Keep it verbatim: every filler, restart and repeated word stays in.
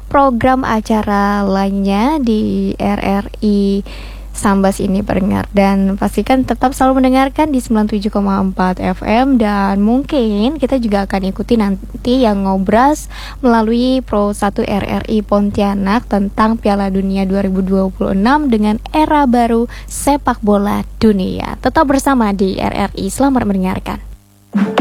program acara lainnya di R R I Sambas ini pendengar. Dan pastikan tetap selalu mendengarkan di sembilan puluh tujuh koma empat F M. Dan mungkin kita juga akan ikuti nanti yang ngobras melalui Pro satu R R I Pontianak tentang Piala Dunia dua ribu dua puluh enam dengan era baru sepak bola dunia. Tetap bersama di R R I, selamat mendengarkan.